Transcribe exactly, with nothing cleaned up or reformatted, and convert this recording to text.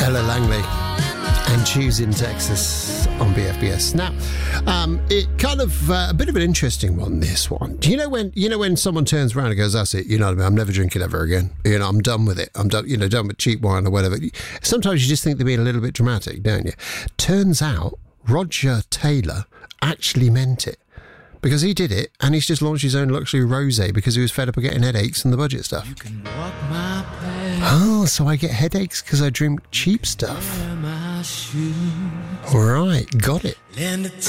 Ella Langley and Choosing Texas on B F B S. Now, um, it kind of uh, a bit of an interesting one, this one. Do you know when you know when someone turns around and goes, that's it, you know what I mean, I'm never drinking ever again. You know, I'm done with it. I'm done, you know, done with cheap wine or whatever. Sometimes you just think they're being a little bit dramatic, don't you? Turns out Roger Taylor actually meant it. Because he did it, and he's just launched his own luxury rosé because he was fed up of getting headaches and the budget stuff. You can walk my path. Oh, so I get headaches because I drink cheap stuff. All right, got it.